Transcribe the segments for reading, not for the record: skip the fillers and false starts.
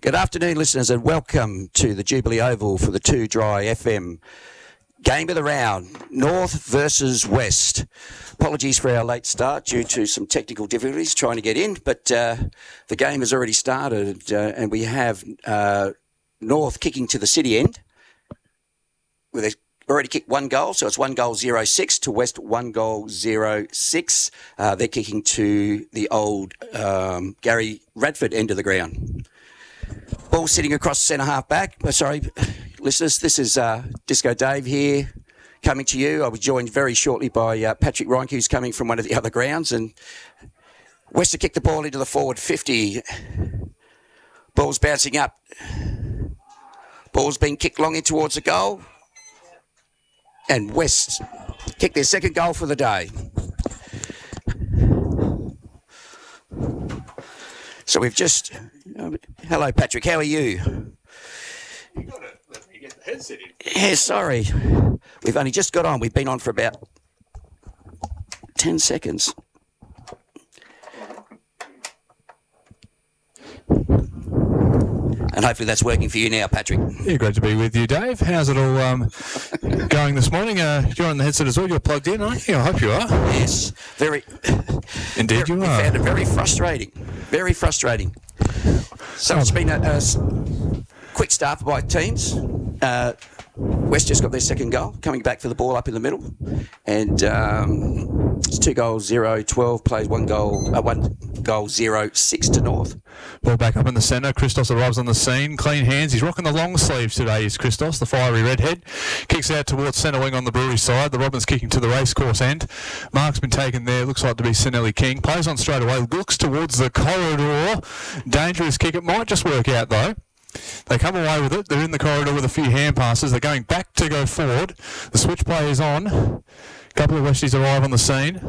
Good afternoon, listeners, and welcome to the Jubilee Oval for the 2 Dry FM game of the round, North versus West. Apologies for our late start due to some technical difficulties trying to get in, but the game has already started, and we have North kicking to the city end with a already kicked 1 goal, so it's 1 goal 0-6 to West 1 goal 0-6. They're kicking to the old Gary Radford end of the ground. Ball sitting across centre half back. Sorry, listeners, this is Disco Dave here coming to you. I'll be joined very shortly by Patrick Reinke, who's coming from one of the other grounds. And West to kick the ball into the forward 50. Ball's bouncing up. Ball's being kicked long in towards the goal. And West kick their second goal for the day. So we've just... hello, Patrick. How are you? You got to let me get the headset in. Yeah, sorry. We've only just got on. We've been on for about 10 seconds. And hopefully that's working for you now, Patrick. Yeah, great to be with you, Dave. How's it all going this morning? You're on the headset as well. You're plugged in, aren't you? I hope you are. Yes, very. Indeed, you are. We found it very frustrating. Very frustrating. So it's been a quick start by teams. West just got their second goal, coming back for the ball up in the middle. And it's 2 goals, 0-12, plays 1 goal 0-6 to North. Ball back up in the centre. Christos arrives on the scene. Clean hands. He's rocking the long sleeves today, is Christos, the fiery redhead. Kicks out towards centre wing on the Brewery side. The Robins kicking to the racecourse end. Mark's been taken there. Looks like to be Sinelli King. Plays on straight away. Looks towards the corridor. Dangerous kick. It might just work out, though. They come away with it. They're in the corridor with a few hand passes. They're going back to go forward. The switch play is on. A couple of Westies arrive on the scene.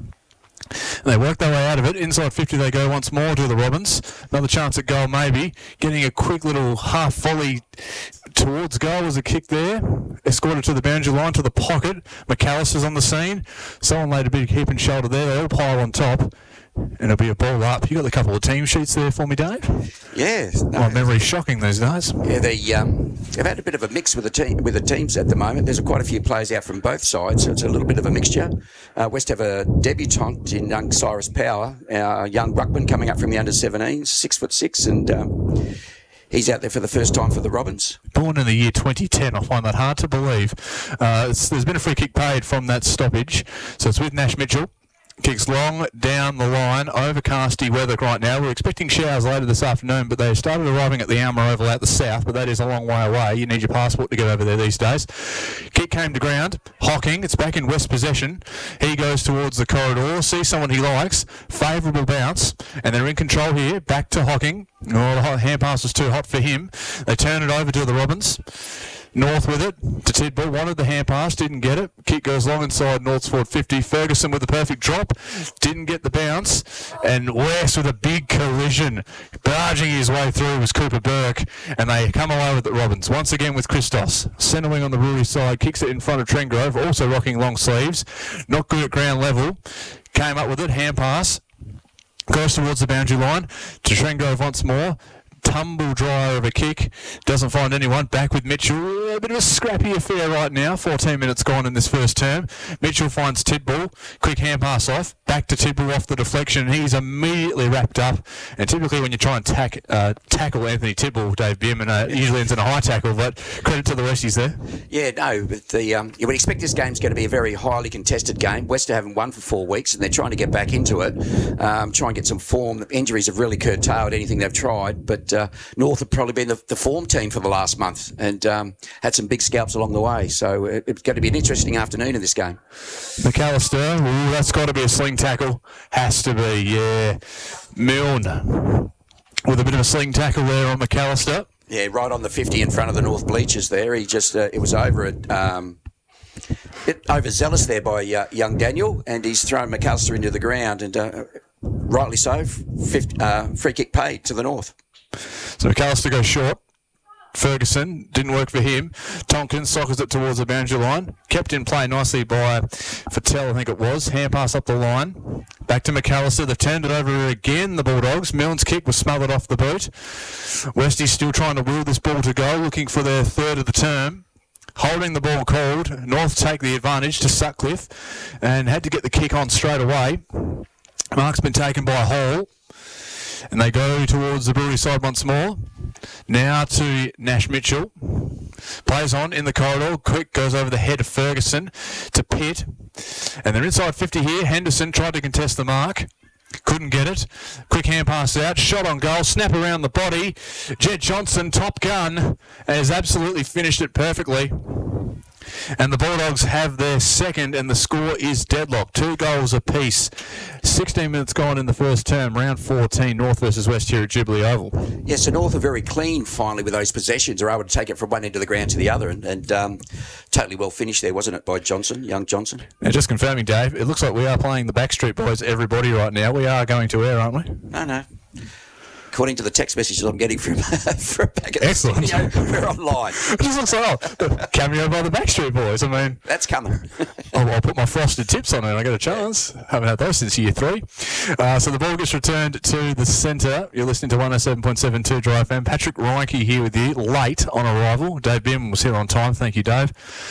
And they work their way out of it. Inside 50 they go once more to the Robins. Another chance at goal maybe. Getting a quick little half volley towards goal was a kick there. Escorted to the boundary line, to the pocket. McAllister's on the scene. Someone laid a big heap and shoulder there. They all pile on top. And it'll be a ball up. You got a couple of team sheets there for me, Dave? Yeah. My memory's shocking these days. Yeah, they've had a bit of a mix with the teams at the moment. There's quite a few players out from both sides, so it's a little bit of a mixture. West have a debutant in young Cyrus Power, our young ruckman coming up from the under-17s, 6'6", and he's out there for the first time for the Robins. Born in the year 2010, I find that hard to believe. There's been a free kick paid from that stoppage, so it's with Nash Mitchell. Kicks long down the line, overcasty weather right now. We're expecting showers later this afternoon, but they started arriving at the Alma Oval out the south, but that is a long way away. You need your passport to get over there these days. Kick came to ground. Hocking, it's back in West possession. He goes towards the corridor, sees someone he likes, favourable bounce, and they're in control here. Back to Hocking. Oh, the hand pass was too hot for him. They turn it over to the Robins. North with it to Tidball, wanted the hand pass, didn't get it. Kick goes long inside North's forward 50. Ferguson with the perfect drop, didn't get the bounce. And West with a big collision. Barging his way through was Cooper Burke, and they come away with it, Robins. Once again with Christos. Centre wing on the Brewery side, kicks it in front of Trengrove, also rocking long sleeves. Not good at ground level. Came up with it, hand pass. Goes towards the boundary line to Trengrove once more. Tumble dryer of a kick, doesn't find anyone. Back with Mitchell, a bit of a scrappy affair right now. 14 minutes gone in this first term. Mitchell finds Tidball, quick hand pass off, back to Tidball off the deflection. He's immediately wrapped up, and typically when you try and tackle Anthony Tidball, Dave Bierman, usually ends in a high tackle, but credit to the Westies there. Yeah, no, but you would expect this game's going to be a very highly contested game. West haven't won for 4 weeks, and they're trying to get back into it, try and get some form. The injuries have really curtailed anything they've tried, but North have probably been the form team for the last month and had some big scalps along the way. So it's going to be an interesting afternoon in this game. McAllister, that's got to be a sling tackle. Has to be, yeah. Milne with a bit of a sling tackle there on McAllister. Yeah, right on the 50 in front of the North bleachers there. He just, it was over at... bit overzealous there by young Daniel, and he's thrown McAllister into the ground, and rightly so, free kick paid to the North. So McAllister goes short. Ferguson, didn't work for him. Tompkins sockers it towards the boundary line. Kept in play nicely by Fattel, I think it was. Hand pass up the line. Back to McAllister. They've turned it over again, the Bulldogs. Milne's kick was smothered off the boot. Westie's still trying to will this ball to go, looking for their third of the term. Holding the ball called. North take the advantage to Sutcliffe and had to get the kick on straight away. Mark's been taken by Hall. And they go towards the Brewery side once more. Now to Nash Mitchell. Plays on in the corridor. Quick goes over the head of Ferguson to Pitt. And they're inside 50 here. Henderson tried to contest the mark. Couldn't get it. Quick hand pass out. Shot on goal. Snap around the body. Jed Johnson, top gun, has absolutely finished it perfectly. And the Bulldogs have their second, and the score is deadlock. 2 goals apiece. 16 minutes gone in the first term, round 14, North versus West here at Jubilee Oval. Yes, so North are very clean finally with those possessions. They're able to take it from one end of the ground to the other, and totally well finished there, wasn't it, by Johnson, young Johnson? Now, just confirming, Dave, it looks like we are playing the Backstreet Boys Everybody right now. We are going to air, aren't we? No. According to the text messages I'm getting from back at the Excellent. studio, we're online. It just looks like, cameo by the Backstreet Boys. I mean, that's coming. I'll put my frosted tips on it. I get a chance. Haven't had those since year 3. So the ball gets returned to the centre. You're listening to 107.72 Dry FM. Patrick Reinke here with you, late on arrival. Dave Bim was here on time. Thank you, Dave.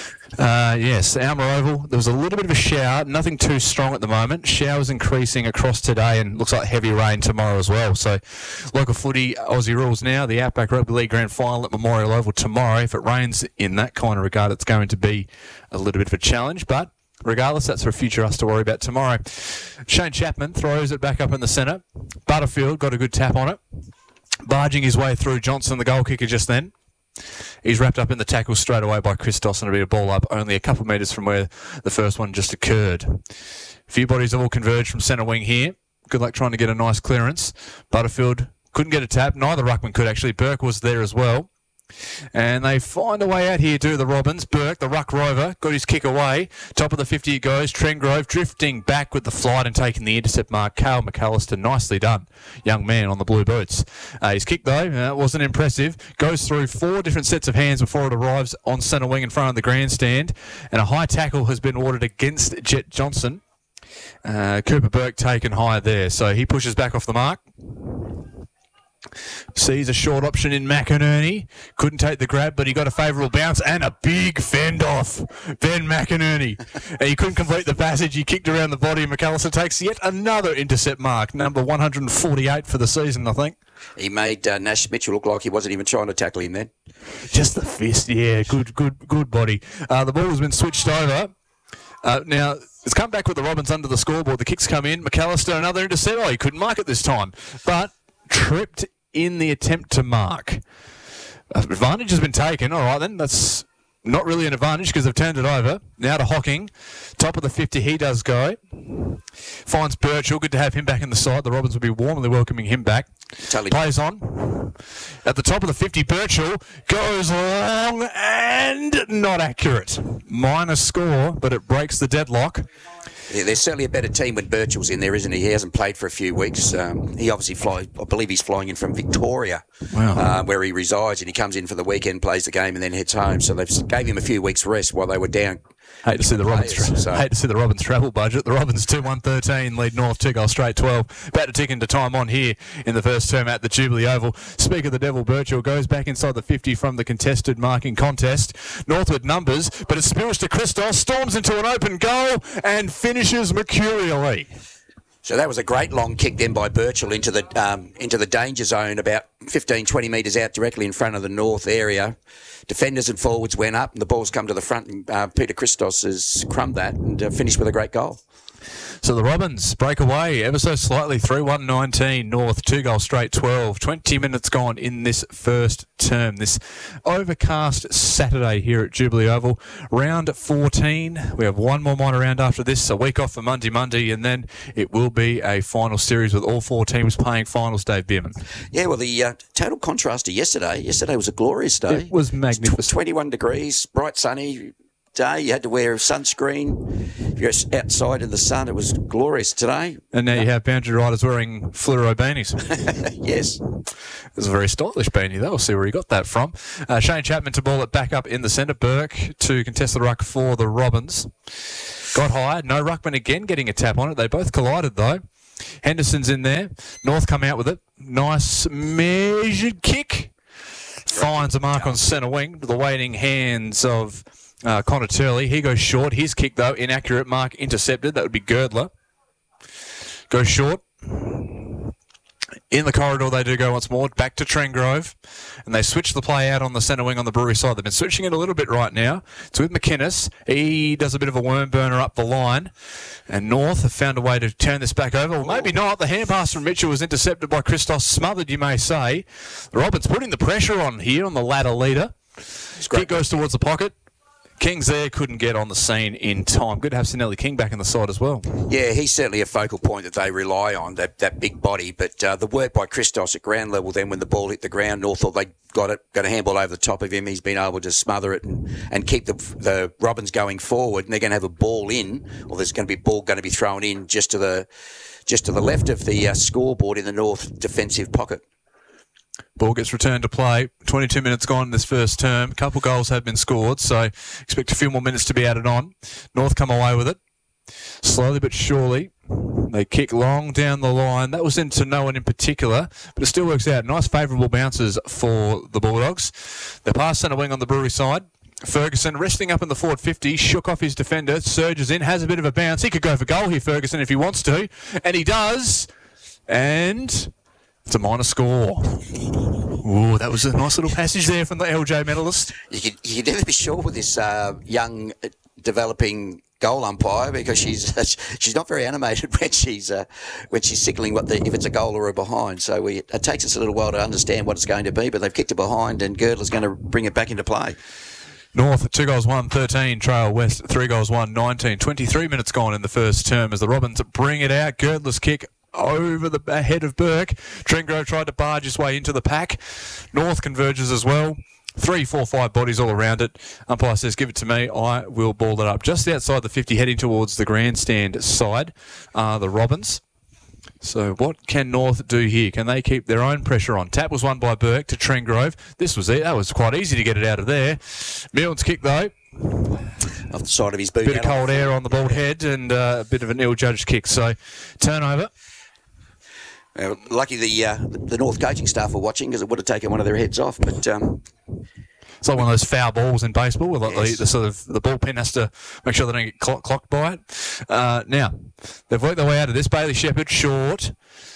Yes, Alma Oval. There was a little bit of a shower. Nothing too strong at the moment. Showers increasing across today and looks like heavy rain tomorrow as well. So local footy, Aussie rules now. The Outback Rugby League Grand Final at Memorial Oval tomorrow. If it rains in that kind of regard, it's going to be a little bit of a challenge. But regardless, that's for future us to worry about tomorrow. Shane Chapman throws it back up in the centre. Butterfield got a good tap on it. Barging his way through Johnson, the goal kicker just then. He's wrapped up in the tackle straight away by Chris Dawson to be a ball up only a couple of metres from where the first one just occurred. A few bodies have all converged from centre wing here. Good luck trying to get a nice clearance. Butterfield couldn't get a tap. Neither ruckman could actually. Burke was there as well. And they find a way out here to the Robins. Burke, the ruck rover, got his kick away. Top of the 50 it goes. Trengrove drifting back with the flight and taking the intercept mark. Cale McAllister, nicely done. Young man on the blue boots. His kick, though, wasn't impressive. Goes through 4 different sets of hands before it arrives on centre wing in front of the grandstand. And a high tackle has been ordered against Jet Johnson. Cooper Burke taken high there. So he pushes back off the mark. Sees a short option in McInerney. Couldn't take the grab, but he got a favourable bounce and a big fend off. Ben McInerney. He couldn't complete the passage. He kicked around the body. McAllister takes yet another intercept mark. Number 148 for the season, I think. He made Nash Mitchell look like he wasn't even trying to tackle him then. Just the fist, yeah. Good body. The ball has been switched over. Now, it's come back with the Robins under the scoreboard. The kicks come in. McAllister, another intercept. Oh, he couldn't mark it this time. But tripped in the attempt to mark. Advantage has been taken. All right, then. That's not really an advantage because they've turned it over. Now to Hocking. Top of the 50, he does go. Finds Birchall. Good to have him back in the side. The Robins will be warmly welcoming him back. Totally. Plays on. At the top of the 50, Birchall goes long and not accurate. Minor score, but it breaks the deadlock. Yeah, there's certainly a better team when Birchall's in there, isn't he? He hasn't played for a few weeks. He obviously flies, I believe he's flying in from Victoria, where he resides, and he comes in for the weekend, plays the game, and then heads home. So they've gave him a few weeks rest while they were down. Hate to see the Robins travel budget. The Robins 2-1-13 lead North 2 goals straight 12. About to tick into time on here in the first term at the Jubilee Oval. Speak of the devil, Birchall goes back inside the 50 from the contested marking contest. Northwood numbers, but it spills to Christos, storms into an open goal and finishes mercurially. So that was a great long kick then by Birchall into the danger zone about 15, 20 metres out directly in front of the North area. Defenders and forwards went up and the ball's come to the front and Peter Christos has crumbed that and finished with a great goal. So the Robins break away ever so slightly, 3-1-19 North, 2 goals straight 12. 20 minutes gone in this first term. This overcast Saturday here at Jubilee Oval. Round 14. We have one more minor round after this, a week off for Monday, and then it will be a final series with all 4 teams playing finals, Dave Bierman. Yeah, well, the total contrast to yesterday. Yesterday was a glorious day. It was magnificent. 21 degrees, bright sunny, day. You had to wear sunscreen. If you're outside in the sun, it was glorious today. And now you have boundary riders wearing fluoro beanies. Yes. It was a very stylish beanie, though. We'll see where he got that from. Shane Chapman to ball it back up in the centre. Burke to contest the ruck for the Robins. Got high. No ruckman again getting a tap on it. They both collided, though. Henderson's in there. North come out with it. Nice measured kick. Finds a mark on centre wing to the waiting hands of Connor Turley. He goes short. His kick, though, inaccurate. Mark intercepted. That would be Girdler. Goes short. In the corridor, they do go once more. Back to Trengrove. And they switch the play out on the centre wing on the Brewery side. They've been switching it a little bit right now. It's with McInnes. He does a bit of a worm burner up the line. And North have found a way to turn this back over. Well, maybe not. The hand pass from Mitchell was intercepted by Christos. Smothered, you may say. The Robins putting the pressure on here on the ladder leader. Kick goes towards the pocket. King's there, couldn't get on the scene in time. Good to have Sinelli King back in the side as well. Yeah, he's certainly a focal point that they rely on, that big body. But the work by Christos at ground level, then when the ball hit the ground, North thought they got a handball over the top of him. He's been able to smother it and keep the Robins going forward. And they're going to have a ball in, or there's going to be a ball going to be thrown in just to the left of the scoreboard in the North defensive pocket. Ball gets returned to play. 22 minutes gone in this first term. A couple goals have been scored, so expect a few more minutes to be added on. North come away with it. Slowly but surely, they kick long down the line. That was into no one in particular, but it still works out. Nice favourable bounces for the Bulldogs. They pass centre wing on the Brewery side. Ferguson resting up in the forward 50, shook off his defender, surges in, has a bit of a bounce. He could go for goal here, Ferguson, if he wants to, and he does. And it's a minor score. Ooh, that was a nice little passage there from the LJ medalist. You could never be sure with this young, developing goal umpire, because she's not very animated when she's signalling if it's a goal or a behind. So it takes us a little while to understand what it's going to be. But they've kicked it behind, and Girdler's going to bring it back into play. North 2 goals 1, 13. Trail West 3 goals 1, 19. 23 minutes gone in the first term as the Robins bring it out. Girdler's kick over the head of Burke. Trengrove tried to barge his way into the pack. North converges as well. 3, 4, 5 bodies all around it. Umpire says, give it to me. I will ball it up. Just outside the 50, heading towards the grandstand side, the Robins. So what can North do here? Can they keep their own pressure on? Tap was won by Burke to Trengrove. This was it. That was quite easy to get it out of there. Milne's kick, though. Off the side of his boot. Bit of cold air on the bald head and a bit of an ill-judged kick. So turnover. Lucky the North coaching staff were watching, because it would have taken one of their heads off. But it's like one of those foul balls in baseball, where like the sort of the ball pin has to make sure they don't get clocked by it. Now they've worked their way out of this. Bailey Shepherd short.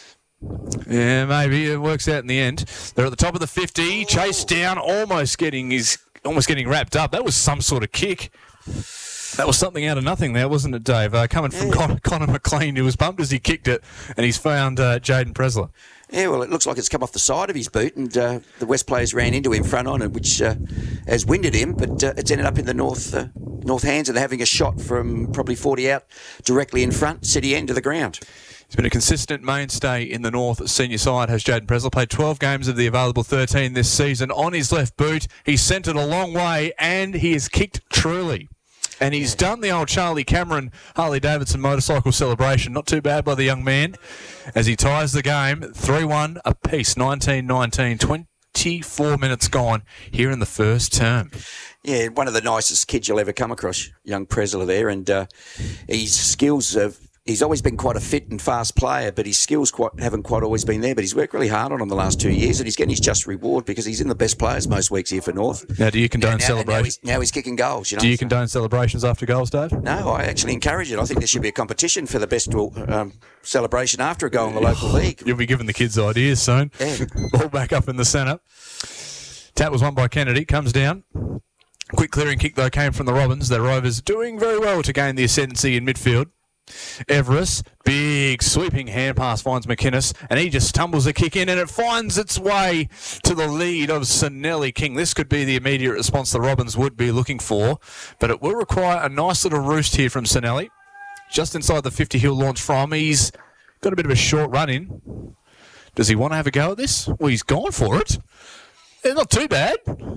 Yeah, maybe it works out in the end. They're at the top of the 50, chased down, almost getting wrapped up. That was some sort of kick. That was something out of nothing there, wasn't it, Dave? Coming from Connor McLean, who was bumped as he kicked it, and he's found Jaden Presler. Yeah, well, it looks like it's come off the side of his boot, and the West players ran into him front on it, which has winded him, but it's ended up in the North hands, and they're having a shot from probably 40 out directly in front, city end of the ground. He's been a consistent mainstay in the North senior side, has Jaden Presler. Played 12 games of the available 13 this season on his left boot. He's sent it a long way, and he has kicked truly. And he's done the old Charlie Cameron Harley-Davidson motorcycle celebration. Not too bad by the young man as he ties the game 3-1 apiece, 19-19, 24 minutes gone here in the first term. Yeah, one of the nicest kids you'll ever come across, young Presler there. And his skills he's always been quite a fit and fast player, but his skills haven't quite always been there. But he's worked really hard on them the last 2 years, and he's getting his just reward, because he's in the best players most weeks here for North. Now, do you condone celebrations? Now he's kicking goals. Do you condone celebrations after goals, Dave? No, I actually encourage it. I think there should be a competition for the best celebration after a goal in the local league. You'll be giving the kids ideas soon. Yeah. Ball back up in the centre. Tap was won by Kennedy. Comes down. Quick clearing kick, though, came from the Robins. Their Rovers doing very well to gain the ascendancy in midfield. Everest, big sweeping hand pass finds McInnes, and he just tumbles a kick in, and it finds its way to the lead of Sinelli King. This could be the immediate response the Robins would be looking for, but it will require a nice little roost here from Sinelli. Just inside the 50 he'll launch from. He's got a bit of a short run in. Does he want to have a go at this? Well, he's gone for it. It's not too bad.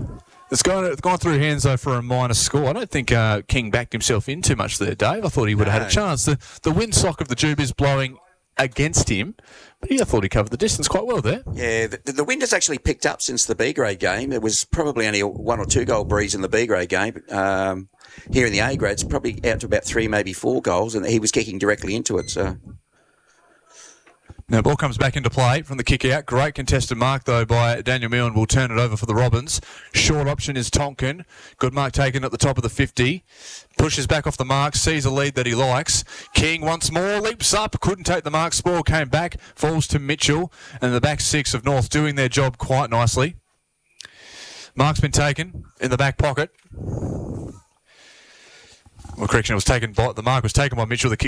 It's gone through hands, though, for a minor score. I don't think King backed himself in too much there, Dave. I thought he would have had a chance. The windsock of the Jube is blowing against him, but I thought he covered the distance quite well there. Yeah, the wind has actually picked up since the B-grade game. There was probably only a 1 or 2 goal breeze in the B-grade game. Here in the A-grade, it's probably out to about 3, maybe 4 goals, and he was kicking directly into it, so... Now, ball comes back into play from the kick out. Great contested mark, though, by Daniel Milne. Will turn it over for the Robins. Short option is Tonkin. Good mark taken at the top of the 50. Pushes back off the mark. Sees a lead that he likes. King once more. Leaps up. Couldn't take the mark. Spoil came back. Falls to Mitchell. And the back 6 of North doing their job quite nicely. Mark's been taken in the back pocket. Well, correction, it was taken by... The mark was taken by Mitchell. The kick